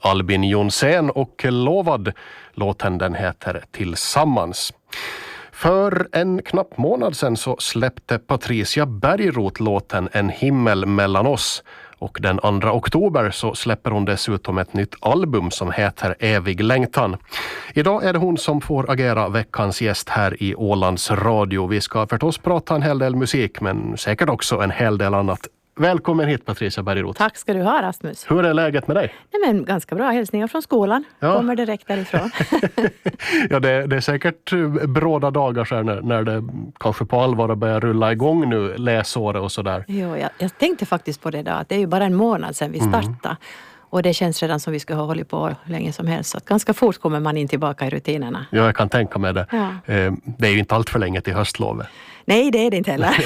Albin Jonsén och Lovad. Låten den heter Tillsammans. För en knapp månad sedan så släppte Patricia Bergroth låten En himmel mellan oss. Och den 2 oktober så släpper hon dessutom ett nytt album som heter Evig längtan. Idag är det hon som får agera veckans gäst här i Ålands Radio. Vi ska förstås prata en hel del musik men säkert också en hel del annat. Välkommen hit Patricia Bergroth. Tack ska du ha Rasmus. Hur är läget med dig? Nej, men ganska bra, hälsningar från skolan. Ja. Kommer direkt därifrån. Ja, det är säkert bråda dagar så här när det kanske på allvar börjar rulla igång nu, läsåret och sådär. Jo, jag tänkte faktiskt på det då, att det är ju bara en månad sedan vi startade. Och det känns redan som vi skulle ha hållit på länge som helst. Så att ganska fort kommer man in tillbaka i rutinerna. Ja, jag kan tänka mig det. Ja. Det är ju inte allt för länge till höstlovet. Nej, det är det inte heller.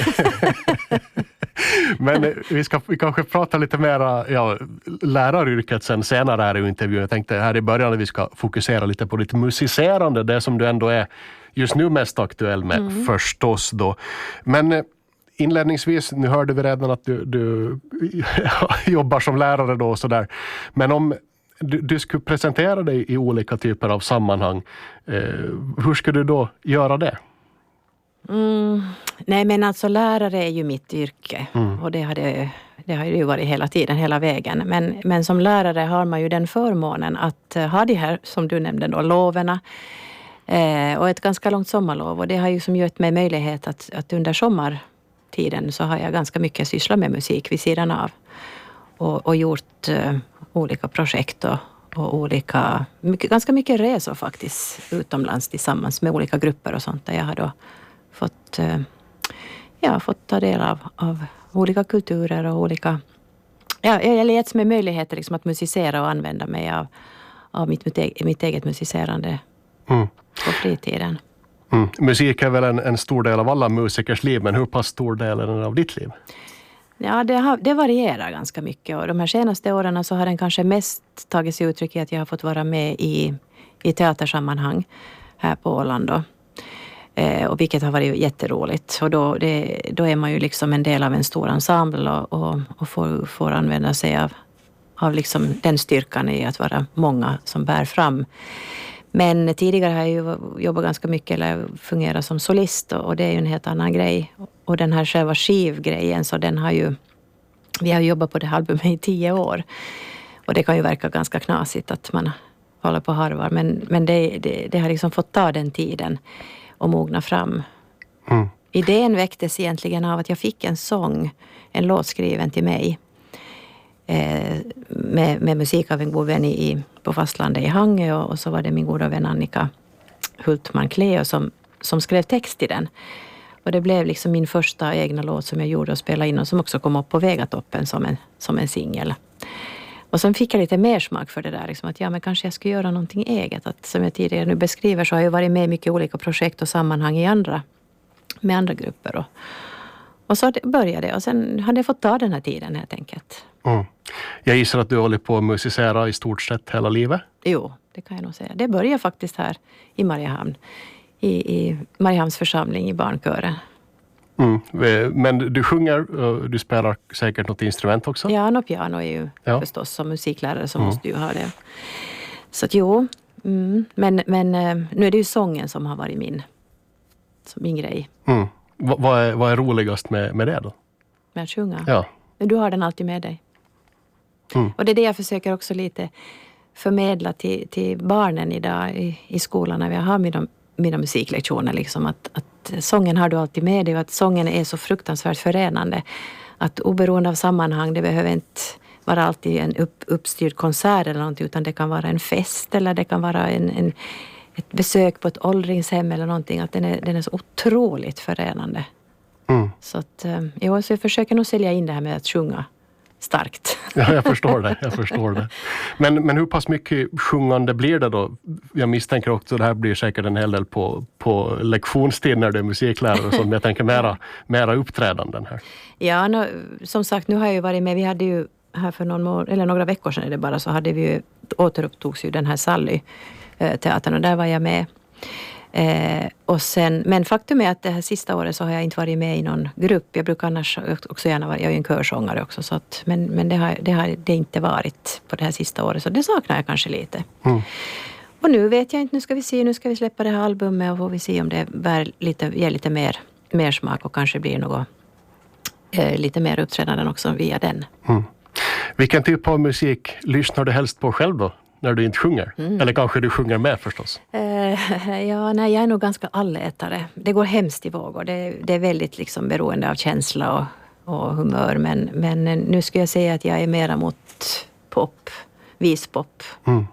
Men vi kanske pratar lite mer läraryrket sen senare här i intervjun. Jag tänkte här i början att vi ska fokusera lite på ditt musicerande. Det som du ändå är just nu mest aktuell med förstås då. Men inledningsvis, nu hörde vi redan att du jobbar som lärare då och sådär. Men om du skulle presentera dig i olika typer av sammanhang, hur skulle du då göra det? Nej, men alltså lärare är ju mitt yrke. Och det har det ju varit hela tiden, hela vägen. Men som lärare har man ju den förmånen att ha de här, som du nämnde då, loverna. Och ett ganska långt sommarlov. Och det har ju som gett mig möjlighet att under sommartiden så har jag ganska mycket sysslat med musik vid sidan av. Och gjort olika projekt och ganska mycket resor faktiskt utomlands tillsammans med olika grupper och sånt. Där jag har då fått ta del av olika kulturer och olika... Ja, jag har getts med möjligheter liksom att musicera och använda mig av mitt eget musicerande på fritiden. Musik är väl en stor del av alla musikers liv, men hur pass stor del är den av ditt liv? Ja, det varierar ganska mycket. Och de här senaste åren så har den kanske mest tagit sig uttryck i att jag har fått vara med i teatersammanhang här på Åland då. Och vilket har varit jätteroligt. Och då är man ju liksom en del av en stor ensemble och får använda sig av liksom den styrkan i att vara många som bär fram. Men tidigare har jag ju jobbat ganska mycket eller fungerat som solist och det är ju en helt annan grej. Och den här själva skivgrejen så vi har jobbat på det albumet i 10 år. Och det kan ju verka ganska knasigt att man håller på harvar. Men det har liksom fått ta den tiden och mogna fram. Idén väcktes egentligen av att jag fick en låt skriven till mig. Med musik av en god vän på fastlandet i Hangö och så var det min goda vän Annika Hultman Cleo som skrev text till den. Och det blev liksom min första egna låt som jag gjorde och spelade in och som också kom upp på Vegatoppen som en singel. Och sen fick jag lite mer smak för det där liksom att men kanske jag skulle göra någonting eget. Att, som jag tidigare nu beskriver så har jag varit med i mycket olika projekt och sammanhang med andra grupper. Och så började det och sen hade jag fått ta den här tiden helt enkelt. Jag gissar att du håller på att musicera i stort sett hela livet? Jo, det kan jag nog säga. Det började faktiskt här i Mariehamn. I Mariehamns församling i barnkören. Men du sjunger och du spelar säkert något instrument också? Ja, och piano är ju förstås som musiklärare så måste du ha det. Så att men nu är det ju sången som har varit min grej. Vad är roligast med det då? Med att sjunga? Ja. Du har den alltid med dig. Och det är det jag försöker också lite förmedla till barnen idag i skolan när vi har mina musiklektioner. Liksom att sången har du alltid med dig och att sången är så fruktansvärt förenande. Att oberoende av sammanhang, det behöver inte vara alltid en uppstyrd konsert eller någonting utan det kan vara en fest eller det kan vara ett besök på ett åldringshem eller någonting. Att den är så otroligt förenande. Så att så jag försöker nog sälja in det här med att sjunga starkt. Ja, jag förstår det. Men hur pass mycket sjungande blir det då? Jag misstänker också att det här blir säkert en hel del på lektionstid när det är musiklärare och sånt. Men jag tänker mera uppträdanden här. Ja, som sagt, nu har jag ju varit med. Vi hade ju här för några veckor sedan är det bara så hade vi ju återupptogs ju den här Sally-teatern och där var jag med. Och sen, men faktum är att det här sista året så har jag inte varit med i någon grupp. Jag brukar annars också gärna vara, jag är ju en körsångare också, så att, men det har det inte varit på det här sista året, så det saknar jag kanske lite. Och nu vet jag inte, nu ska vi släppa det här albumet och får vi se om det ger lite mer smak och kanske blir något lite mer uppträdanden också via den. Vilken typ av musik lyssnar du helst på själv då? När du inte sjunger? Eller kanske du sjunger med förstås? Jag är nog ganska allätare. Det går hemskt i vågor. Det är väldigt liksom beroende av känsla och humör. Men nu skulle jag säga att jag är mera mot pop, vispop.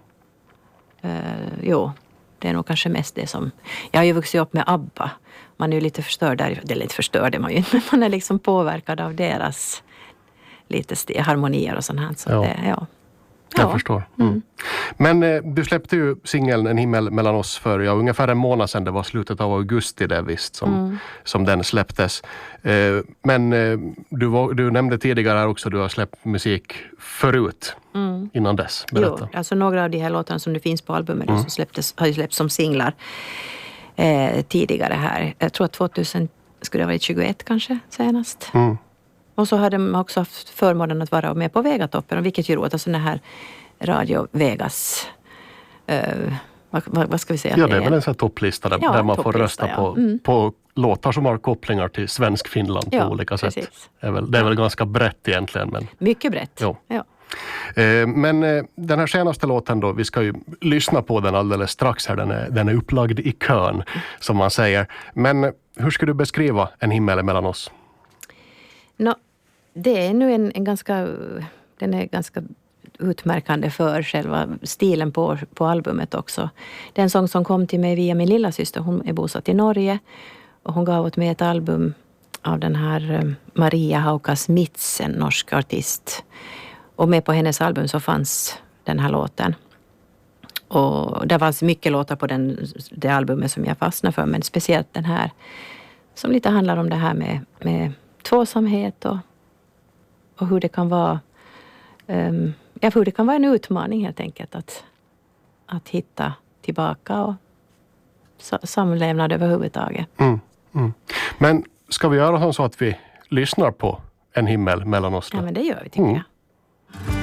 Det är nog kanske mest det som... Jag har ju vuxit upp med ABBA. Man är ju lite förstörd där. Det är lite förstörd är man ju inte, men man är liksom påverkad av deras lite harmonier och sånt här. Så Jag förstår. Men du släppte ju singeln En himmel mellan oss för ungefär en månad sedan. Det var slutet av augusti där visst som den släpptes. Men du nämnde tidigare här också, du har släppt musik förut innan dess. Berätta. Jo, alltså några av de här låtarna som det finns på albumet som har ju släppts som singlar tidigare här. Jag tror att 2000 skulle det ha varit 21 kanske senast. Och så hade man också haft förmånen att vara med på Vegatoppen, vilket ju roligt, alltså den här Radio Vegas, vad ska vi säga? Ja, det är väl en sån här topplista där man får rösta på låtar som har kopplingar till svensk Finland på olika sätt. Det är väl ganska brett egentligen. Men... Mycket brett, ja. Men den här senaste låten då, vi ska ju lyssna på den alldeles strax här, den är upplagd i kön som man säger. Men hur skulle du beskriva En himmel mellan oss? Det är nu den är ganska utmärkande för själva stilen på albumet också. Det är en sång som kom till mig via min lilla syster. Hon är bosatt i Norge och hon gav åt mig ett album av den här Maria Haukas Mitz, en norsk artist. Och med på hennes album så fanns den här låten. Och det fanns mycket låtar på det albumet som jag fastnade för, men speciellt den här som lite handlar om det här med tvåsamhet och hur det kan vara hur det kan vara en utmaning helt enkelt att hitta tillbaka och samlevnad överhuvudtaget. Men ska vi göra så att vi lyssnar på En himmel mellan oss då? Ja, men det gör vi tycker jag.